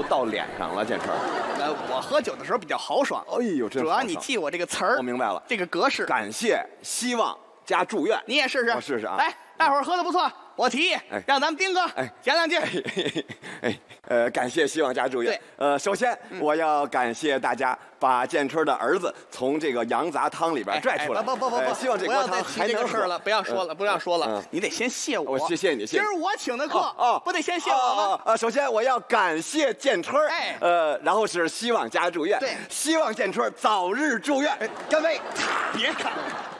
都到脸上了，建春。 我喝酒的时候比较豪爽。 哎呦，真主要你记我这个词儿， 我明白了， 这个格式。 感谢、希望加祝愿， 你也试试， 我试试啊。 来，大伙儿喝的不错，我提议，让咱们丁哥讲两句。 感谢、希望加祝愿。首先我要感谢大家把建春的儿子从这个羊杂汤里边拽出来。 不， 希望这锅汤还能喝了，不要说了，不要说了，你得先谢我。 我谢你， 今儿我请的客，不得先谢我吗？首先我要感谢建春，然后是希望加祝愿， 对， 希望建春早日住院。 干杯！别看了。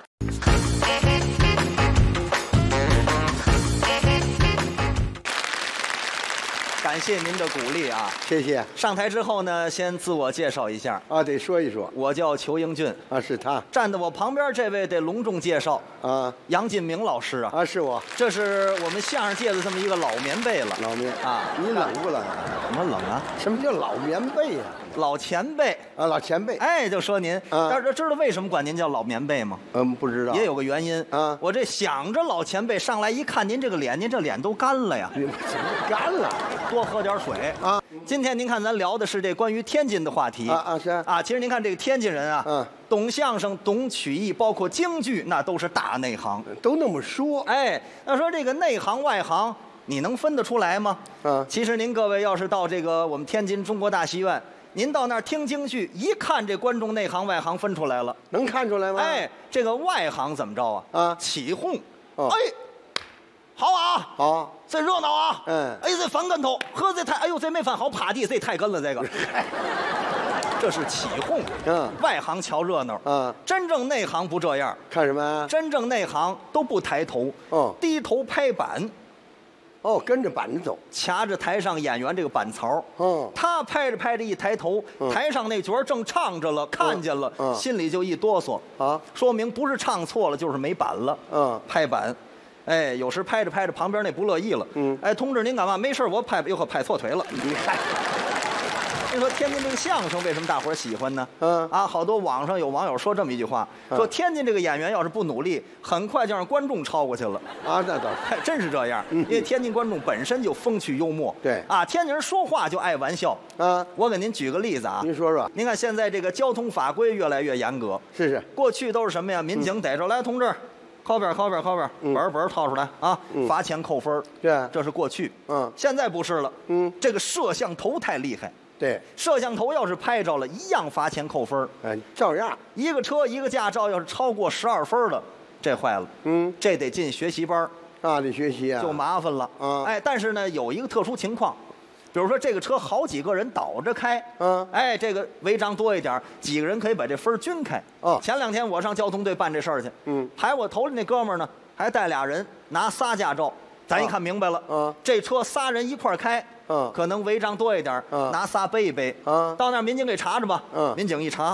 感谢您的鼓励啊！ 谢谢。 上台之后呢，先自我介绍一下啊，得说一说。 我叫裘英俊啊，是他。 站在我旁边这位得隆重介绍啊， 杨进明老师啊。 啊，是我。 这是我们相声界的这么一个老棉被了。 老棉啊， 你冷不冷？ 怎么冷啊？ 什么叫老棉被呀？ 老前辈啊，老前辈。 哎，就说您，但是知道为什么管您叫老棉被吗？ 不知道。 也有个原因啊。 我这想着老前辈上来一看您这个脸，您这脸都干了呀。 怎么干了？ 多喝点水啊。 今天您看咱聊的是这关于天津的话题是啊。其实您看这个天津人啊，懂相声、懂曲艺，包括京剧，那都是大内行， 都那么说。 哎，要说这个内行外行，你能分得出来吗？其实您各位要是到这个我们天津中国大戏院，您到那儿听京剧，一看这观众内行外行分出来了， 能看出来吗？ 哎，这个外行怎么着啊？起哄，哎，好啊， 好， 这热闹啊， 哎， 这翻跟头，呵，这太，哎呦，这没翻好，趴地，这太跟了，这个，这是起哄，外行瞧热闹，真正内行不这样， 看什么呀？ 真正内行都不抬头，低头拍板。 跟着板子走， 掐着台上演员这个板槽，他拍着拍着一抬头，台上那角儿正唱着了，看见了，心里就一哆嗦啊，说明不是唱错了，就是没板了，拍板，哎，有时拍着拍着，旁边那不乐意了，哎，同志您干嘛？没事，我拍，哟呵，拍错腿了，你看。你说天津这个相声为什么大伙儿喜欢呢？好多网上有网友说这么一句话，说天津这个演员要是不努力，很快就让观众超过去了。 啊，那倒是， 真是这样。因为天津观众本身就风趣幽默。 对啊，天津人说话就爱玩笑。我给您举个例子啊。 您说说。 您看现在这个交通法规越来越严格。 是。过去都是什么呀？民警逮着来，同志，靠边，本掏出来啊，罚钱扣分。 对， 这是过去。现在不是了。这个摄像头太厉害。 对， 摄像头要是拍着了，一样罚钱扣分。 照样。 一个车一个驾照，要是超过12分的，这坏了。这得进学习班啊，得学习啊， 就麻烦了。哎，但是呢，有一个特殊情况，比如说这个车好几个人倒着开，哎，这个违章多一点，几个人可以把这分均开。前2天我上交通队办这事儿去，排我头里那哥们儿呢，还带俩人拿仨驾照，咱一看明白了，这车仨人一块儿开。可能违章多一点，拿仨背一背。到那儿民警给查查吧。民警一查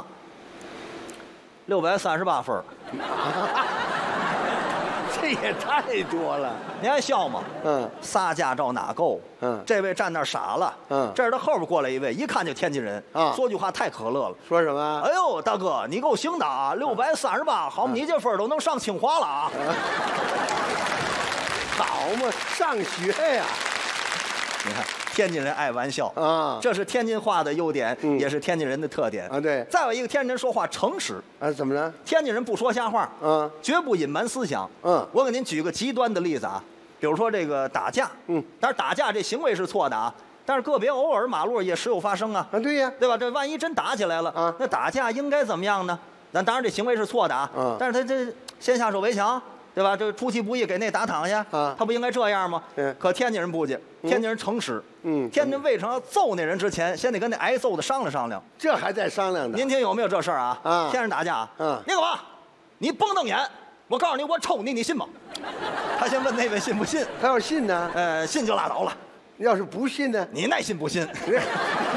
，638分。 这也太多了， 你还笑吗？仨驾照哪够？这位站那儿傻了。这是他后边过来一位，一看就天津人。说句话太可乐了。 说什么？ 哎呦，大哥，你够行的啊！638，好嘛，你这分都能上清华了啊！ 好嘛，上学呀！ 你看，天津人爱玩笑啊，这是天津话的优点，也是天津人的特点啊。对， 再有一个，天津人说话诚实啊。怎么了？ 天津人不说瞎话，绝不隐瞒思想。我给您举个极端的例子啊，比如说这个打架，但是打架这行为是错的啊，但是个别偶尔马路也时有发生啊。 对呀， 对吧？这万一真打起来了啊，那打架应该怎么样呢？那当然这行为是错的啊，但是他这先下手为强。对吧？这出其不意给那打躺下，他不应该这样吗？可天津人不去，天津人诚实。天津为什么要揍那人之前，先得跟那挨揍的商量商量？ 这还在商量呢。 您听有没有这事儿啊？天津人打架，你干嘛？你甭瞪眼！我告诉你，我抽你，你信吗？他先问那位信不信？ 他要信呢？ 信就拉倒了。 要是不信呢？ 你耐信不信？